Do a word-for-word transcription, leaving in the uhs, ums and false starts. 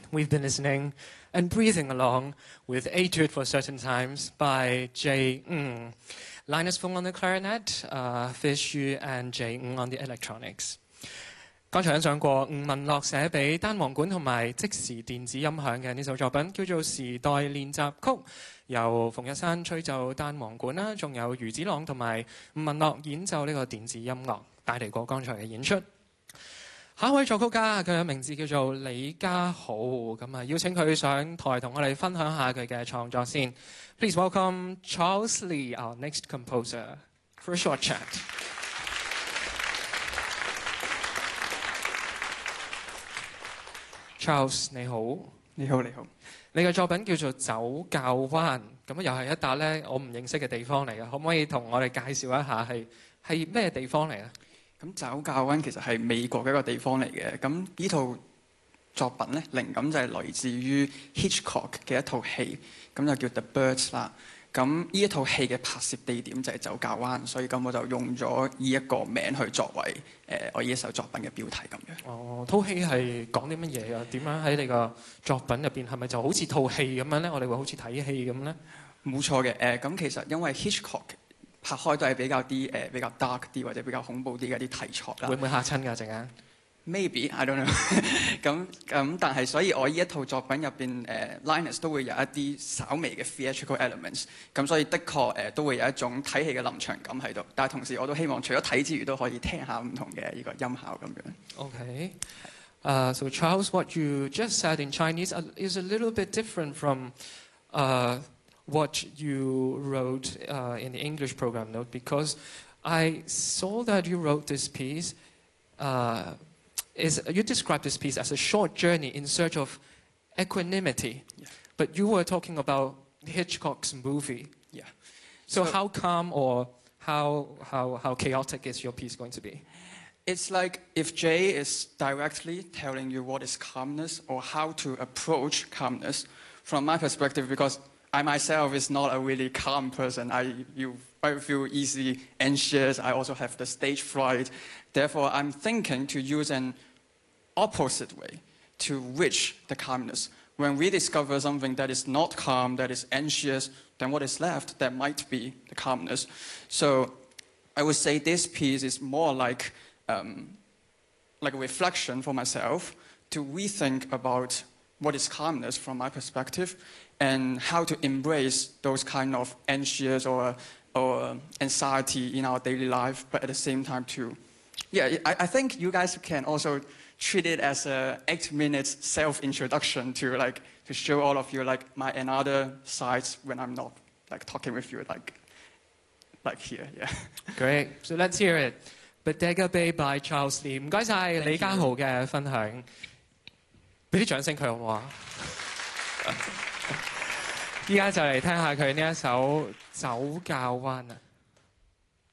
we've been listening and breathing along with Etude for Certain Times by Jay Ng. Linus Fung on the clarinet, uh, Fish Yu and Jay Ng on the electronics. 剛才欣賞過吳文樂寫俾單簧管同埋即時電子音響嘅呢首作品，叫做《時代練習曲》，由馮日山吹奏單簧管啦，仲有余子朗同埋吳文樂演奏呢個電子音樂，帶嚟過剛才嘅演出。下一位作曲家佢嘅名字叫做李家豪，咁啊邀請佢上台同我哋分享下佢嘅創作先。Please welcome Charles Lee, our next composer, for a short chat. Charles 你好， 你好你好。 你嘅作品叫做酒窖灣，咁又係一笪咧我唔認識嘅地方嚟嘅，可唔可以同我哋介紹一下係係咩地方嚟啊？ 咁酒窖灣其實係美國嘅一個地方嚟嘅，咁呢套作品咧靈感就係來自於 Hitchcock 嘅一套戲，咁就叫 The Birds 啦。咁呢一套戲嘅拍攝地點就係酒窖灣，所以咁我就用咗呢一個名去作為誒、呃、我呢一首作品嘅標題咁樣。 哦，套戲係講啲乜嘢啊？點樣喺你個作品入邊係咪就好似套戲咁樣咧？我哋會好似睇戲咁咧？冇錯嘅，誒、呃、咁其實因為 Hitchcock 拍開都係比較啲誒、呃、比較 dark 啲或者比較恐怖啲嘅啲題材啦。 會唔會嚇親㗎？陣間 ？Maybe I don't know 咁咁，但係所以我呢一套作品入邊誒 Linus 都會有一啲稍微嘅 theatrical elements， 咁所以的確誒、呃、都會有一種睇戲嘅臨場感喺度。但係同時我都希望除咗睇之餘都可以聽下唔同嘅呢個音效咁樣。 Okay. Uh, so Charles, what you just said in Chinese is a little bit different from uh, what you wrote uh, in the English program note, because I saw that you wrote this piece, uh, is you described this piece as a short journey in search of equanimity, yeah. but you were talking about Hitchcock's movie. Yeah. So, so how calm or how, how, how chaotic is your piece going to be? It's like if Jay is directly telling you what is calmness or how to approach calmness, from my perspective, because I myself is not a really calm person. I, you, I feel easily anxious. I also have the stage fright. Therefore, I'm thinking to use an opposite way to reach the calmness. When we discover something that is not calm, that is anxious, then what is left, that might be the calmness. So I would say this piece is more like, um, like a reflection for myself to rethink about what is calmness from my perspective and how to embrace those kind of anxious or, or anxiety in our daily life, but at the same time to, yeah, I, I think you guys can also treat it as a eight minutes self-introduction to like, to show all of you like my another sides when I'm not like talking with you like, like here, yeah. Great, so let's hear it. Bodega Bay by Charles Lee. 唔該晒李家豪嘅分享，俾啲掌聲佢好唔好啊？依家就嚟聽下佢呢一首《酒窖灣》啊！